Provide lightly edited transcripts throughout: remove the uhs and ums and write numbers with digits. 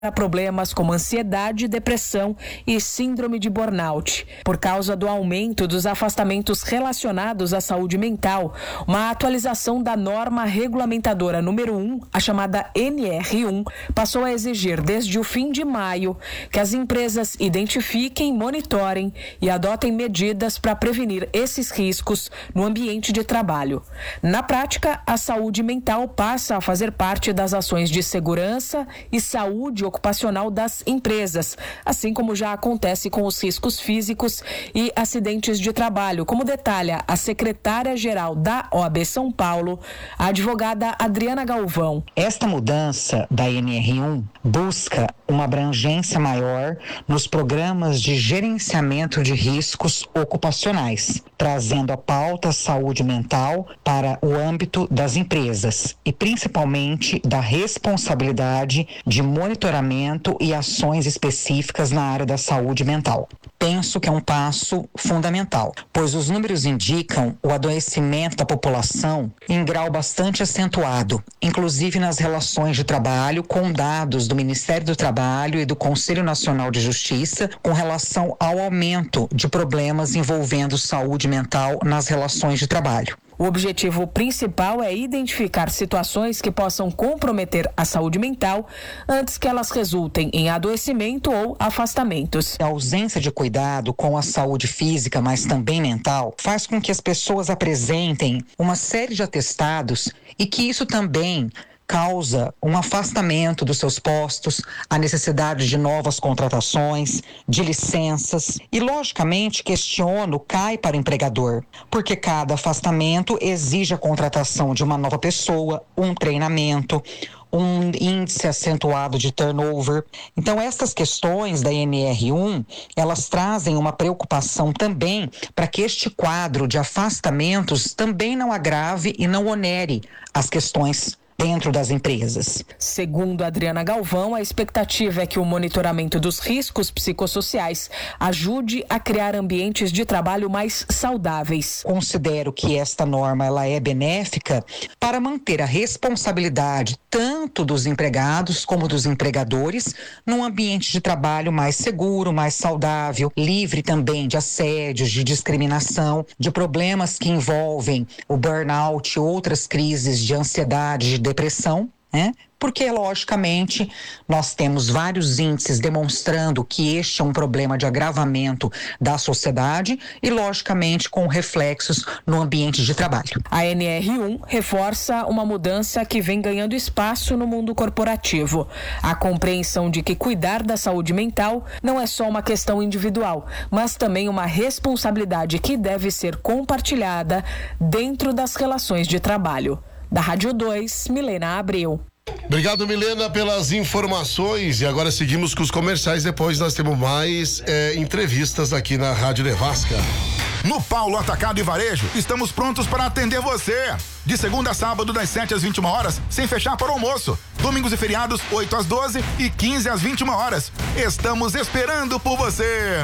para problemas como ansiedade, depressão e síndrome de burnout. Por causa do aumento dos afastamentos relacionados à saúde mental, uma atualização da norma regulamentadora número 1, a chamada NR1, passou a exigir desde o fim de maio que as empresas identifiquem, monitorem e adotem medidas para prevenir esses riscos no ambiente de trabalho. Na prática, a saúde mental passa a fazer parte das ações de segurança e saúde ocupacional das empresas, assim como já acontece com os riscos físicos e acidentes de trabalho, como detalha a secretária-geral da OAB São Paulo, a advogada Adriana Galvão. Esta mudança da NR1 busca uma abrangência maior nos programas de gerenciamento de riscos ocupacionais, trazendo a pauta saúde mental para o âmbito das empresas e principalmente da responsabilidade de monitoramento e ações específicas na área da saúde mental. Penso que é um passo fundamental, pois os números indicam o adoecimento da população em grau bastante acentuado, inclusive nas relações de trabalho, com dados do Ministério do Trabalho e do Conselho Nacional de Justiça com relação ao aumento de problemas envolvendo saúde mental nas relações de trabalho. O objetivo principal é identificar situações que possam comprometer a saúde mental antes que elas resultem em adoecimento ou afastamentos. A ausência de cuidado com a saúde física, mas também mental, faz com que as pessoas apresentem uma série de atestados e que isso também causa um afastamento dos seus postos, a necessidade de novas contratações, de licenças e, logicamente, questiono, cai para o empregador, porque cada afastamento exige a contratação de uma nova pessoa, um treinamento, um índice acentuado de turnover. Então, essas questões da NR1, elas trazem uma preocupação também para que este quadro de afastamentos também não agrave e não onere as questões dentro das empresas. Segundo Adriana Galvão, a expectativa é que o monitoramento dos riscos psicossociais ajude a criar ambientes de trabalho mais saudáveis. Considero que esta norma ela é benéfica para manter a responsabilidade tanto dos empregados como dos empregadores num ambiente de trabalho mais seguro, mais saudável, livre também de assédios, de discriminação, de problemas que envolvem o burnout e outras crises de ansiedade, de depressão, né? Porque, logicamente, nós temos vários índices demonstrando que este é um problema de agravamento da sociedade e, logicamente, com reflexos no ambiente de trabalho. A NR1 reforça uma mudança que vem ganhando espaço no mundo corporativo. A compreensão de que cuidar da saúde mental não é só uma questão individual, mas também uma responsabilidade que deve ser compartilhada dentro das relações de trabalho. Da Rádio 2, Milena Abreu. Obrigado, Milena, pelas informações. E agora seguimos com os comerciais. Depois nós temos mais entrevistas aqui na Rádio Nevasca. No Paulo Atacado e Varejo, estamos prontos para atender você. De segunda a sábado, das 7 às 21 horas, sem fechar para o almoço. Domingos e feriados, 8 às 12 e 15 às 21 horas. Estamos esperando por você.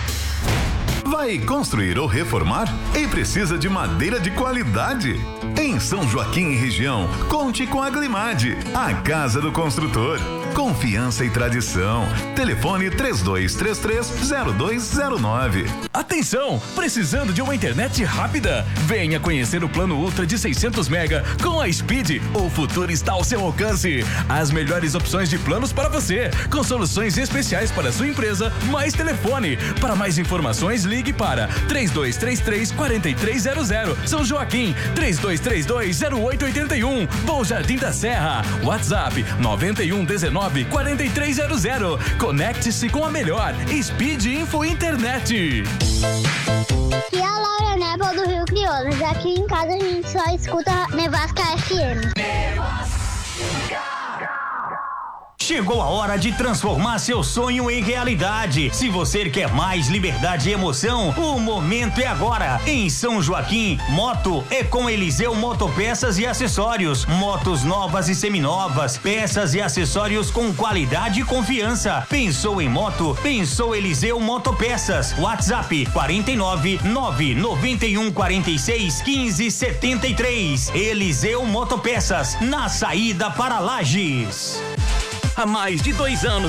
Vai construir ou reformar e precisa de madeira de qualidade? Em São Joaquim e região, conte com a Glimad, a casa do construtor. Confiança e tradição. Telefone 3233-0209. Atenção! Precisando de uma internet rápida? Venha conhecer o plano Ultra de 600 mega com a Speed. O futuro está ao seu alcance. As melhores opções de planos para você, com soluções especiais para a sua empresa, mais telefone. Para mais informações, ligue para 3233-4300. São Joaquim, 3232-0881. Bom Jardim da Serra. WhatsApp 9119-4300. Conecte-se com a melhor Speed Info Internet. Aqui é a Laura Nebel do Rio Crioulo. Aqui em casa a gente só escuta Nevasca FM. Chegou a hora de transformar seu sonho em realidade. Se você quer mais liberdade e emoção, o momento é agora. Em São Joaquim, moto é com Eliseu Motopeças e Acessórios. Motos novas e seminovas, peças e acessórios com qualidade e confiança. Pensou em moto? Pensou Eliseu Motopeças. WhatsApp 49991461573. Eliseu Motopeças, na saída para Lages. Há mais de 2 anos